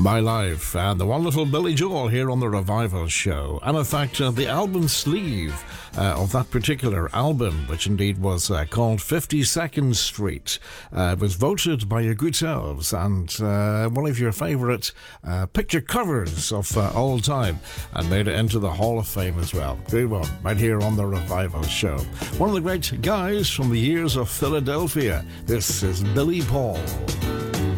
My Life, and the wonderful Billy Joel here on the Revival Show. And in fact, the album sleeve of that particular album, which indeed was called 52nd Street, was voted by your good selves and one of your favourite picture covers of all time, and made it into the Hall of Fame as well. Good one, right here on the Revival Show. One of the great guys from the years of Philadelphia. This is Billy Paul.